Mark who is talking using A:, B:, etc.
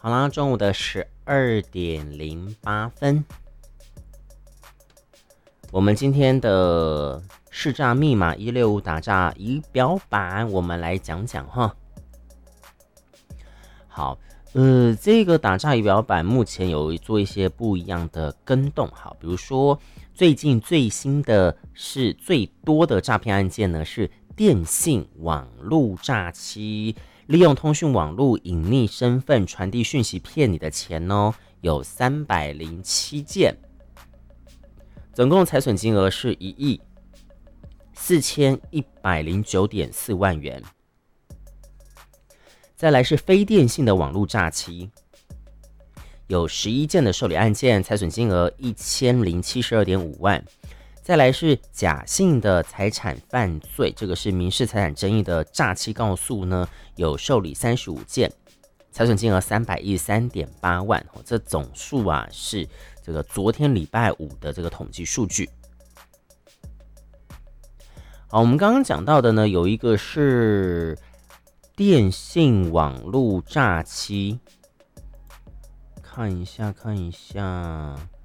A: 好啦，中午的12:08，我们今天的试诈密码165打诈仪表板，我们来讲讲哈。好，这个打诈仪表板目前有做一些不一样的更动，好，比如说最近最新的是最多的诈骗案件呢是电信网络诈欺。利用通讯网络隐匿身份传递讯息骗你的钱哦，有307件，总共财损金额是14109.4万元。再来是非电信的网络诈欺，有11件的受理案件，财损金额1072.5万。再来是假性的财产犯罪，这个是民事财产争议的诈欺告诉呢，有受理35件，财损金额313.8万。这总数啊是这个昨天礼拜五的这个统计数据。好，我们刚刚讲到的呢，有一个是电信网络诈欺，看一下，